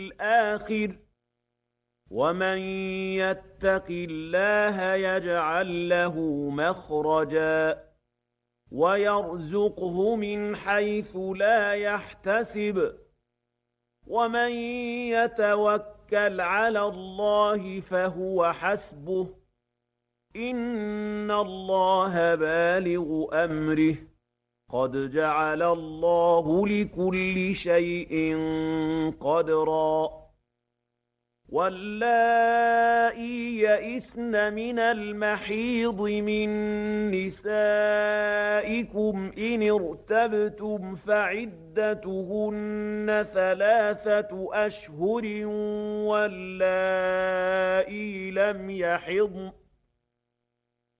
الآخر ومن يتق الله يجعل له مخرجا ويرزقه من حيث لا يحتسب ومن يتوكل على الله فهو حسبه إن الله بالغ أمره قد جعل الله لكل شيء قدرا واللائي يئسن من المحيض من نسائكم إن ارتبتم فعدتهن 3 أشهر واللائي لم يحضن